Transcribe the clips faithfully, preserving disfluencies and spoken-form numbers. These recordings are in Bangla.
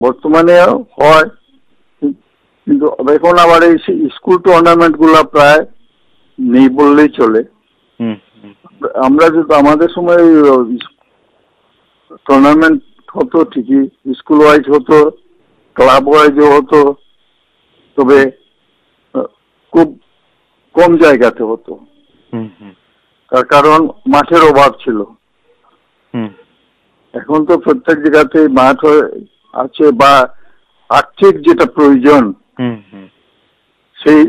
বর্তমানে হয়, কিন্তু এখন আবার এই স্কুল টুর্নামেন্ট গুলা প্রায় নেই বললেই চলে। আমরা যদি আমাদের সময় টুর্নামেন্ট হতো ঠিকই, স্কুল ওয়াইজ হতো, ক্লাব ওয়াইজও হতো, তবে খুব কম জায়গাতে হতো, তার কারণ মাঠের অভাব ছিল। এখন তো প্রত্যেক জায়গাতে মাঠ আছে, বা আর্থিক যেটা প্রয়োজন, সেই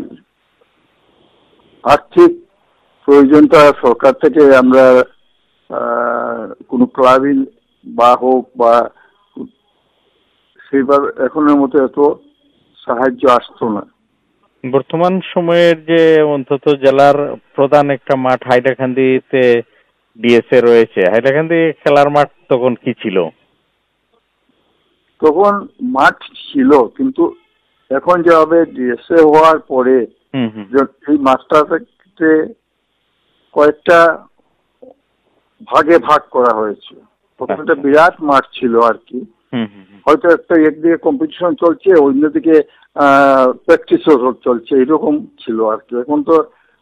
আর্থিক প্রয়োজনটা সরকার থেকে আমরা কোনো ক্লাবই বা হোক বা সেইভাবে এখনের মতো এত সাহায্য আসতো না। বর্তমান সময়ের যে অন্তত জেলার প্রধান একটা মাঠ হাইলাকান্দিতে ডিএসএ রয়েছে, হাইলাকান্দি খেলার মাঠ তখন কি ছিল? তখন মাঠ ছিল, কিন্তু এখন যেভাবে ডিএসএ হওয়ার পরে এই মাঠটাকে কয়েকটা ভাগে ভাগ করা হয়েছে। প্রথমে বিরাট মাঠ ছিল আর কি, হয়তো একটা একদিকে কম্পিটিশন চলছে, অন্যদিকে প্র্যাকটিসও চলছে, এরকম ছিল আর কি। এখন তো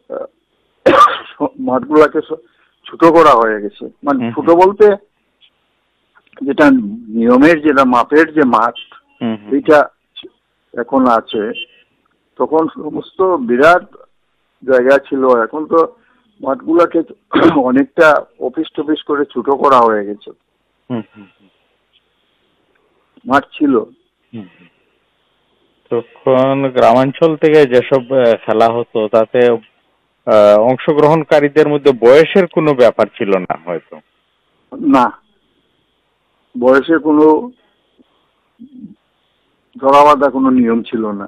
মাঠগুলাকে ছোট করা হয়ে গেছে, মানে ছোট বলতে যেটা নিয়মের যেটা মাপের যে মাঠ এইটা এখন আছে, তখন সমস্ত বিরাট জায়গা ছিল। এখন তো মাঠগুলাকে অনেকটা অফিস টফিস করে ছোট করা হয়ে গেছে। মাঠ ছিল তখন গ্রামাঞ্চল থেকে যেসব খেলা হতো তাতে অংশগ্রহণকারীদের মধ্যে বয়সের কোনো ব্যাপার ছিল না হয়তো। না, বয়সের কোনো ধরাবাঁধা কোনো নিয়ম ছিল না।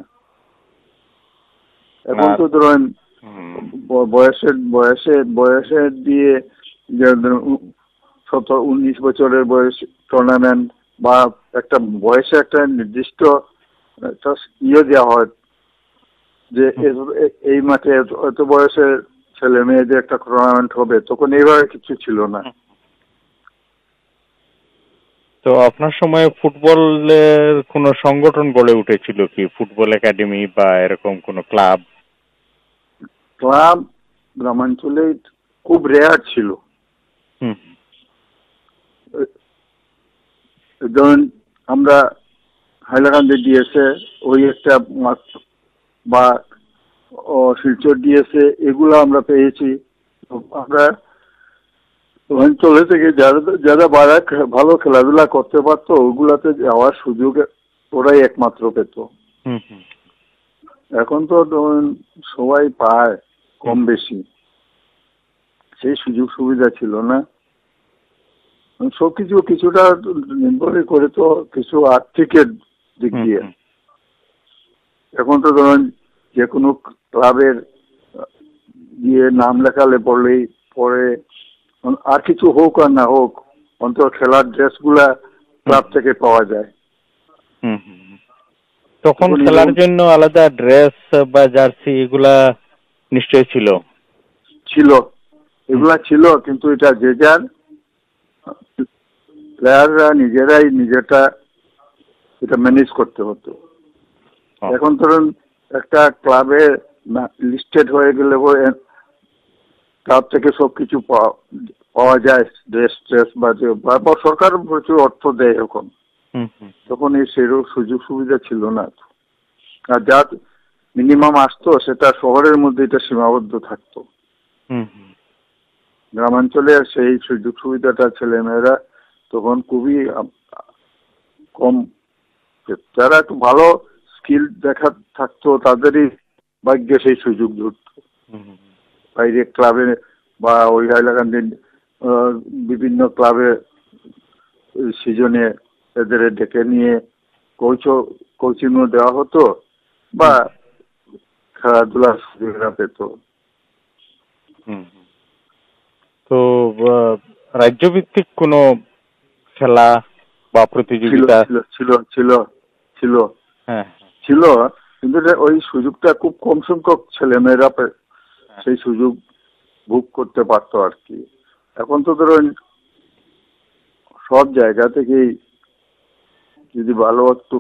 এখন তো ধরেন বয়সের বয়সে বয়সের দিয়ে সতেরো উনিশ বছরের বয়স টুর্নামেন্ট বা একটা বয়সে একটা নির্দিষ্ট একটা ইয়ে দেওয়া হয় যে এই মাঠে এত বয়সের ছেলে মেয়েদের একটা টুর্নামেন্ট হবে, তখন এইভাবে কিছু ছিল না। তো আপনার সময় ফুটবলের কোনো সংগঠন গড়ে উঠেছিল কি? ফুটবল একাডেমি বা এরকম কোনো ক্লাব? ক্লাব গ্রামাঞ্চলে খুব রেয়ার ছিল। ধরুন আমরা হাইলাকান্দি ডিএসএ ওই একটা বা শিলচর ডিএসএ এগুলো আমরা পেয়েছি। আমরা অঞ্চলে থেকে যারা যারা বারা ভালো খেলাধুলা করতে পারতো ওগুলাতে যাওয়ার সুযোগ ওরাই একমাত্র পেত। এখন তো ধরুন সবাই পায় কম বেশি, সেই সুযোগ সুবিধা ছিল না। সবকিছু কিছুটা নির্ভর করে তো কিছু আর্থিকের দিক দিয়ে। এখন তো ধরুন যে কোনো ক্লাবের গিয়ে নাম লেখালে পড়লেই পরে আর কিছু হোক আর না হোক অন্তত খেলার ড্রেস গুলা ক্লাব থেকে পাওয়া যায়। তখন খেলার জন্য আলাদা ড্রেস বা জার্সি এগুলা নিশ্চয় ছিল ছিল এগুলা ছিল, কিন্তু এটা যে যার প্লেয়াররা নিজেরাই নিজেটা এটা ম্যানেজ করতে হতো। এখন ধরুন একটা ক্লাবে লিস্টেড হয়ে গেলে ক্লাব থেকে সবকিছু পাওয়া যায়, ড্রেস ট্রেস বা সরকার প্রচুর অর্থ দেয় এখন। তখন এই সেরকম সুযোগ সুবিধা ছিল না, আর যা মিনিমাম আসতো সেটা শহরের মধ্যে এটা সীমাবদ্ধ থাকতো। গ্রামাঞ্চলে সেই সুযোগ সুবিধাটা ছেলেমেয়েরা তখন খুবই কম, যারা একটু ভালো স্কিল দেখা থাকতো তাদেরই ভাগ্যে সেই সুযোগ ধরত। বাইরে ক্লাবে বা ওই হাইলাকান্দির বিভিন্ন ক্লাবে সিজনে এদের ডেকে নিয়ে কোচ কোচিংও দেওয়া হতো বা খেলাধুলার সুবিধা পেত। তো রাজ্যভিত্তিক কোনো খেলা বা প্রতিযোগিতা ছিল ছিল ছিল ছিল হ্যাঁ ছিল কিন্তু ওই সুযোগটা খুব কম সংখ্যক ছেলেমেয়েরা সেই সুযোগ ভোগ করতে পারতো আর কি। এখন তো ধরুন সব জায়গা থেকেই যদি ভালো একটু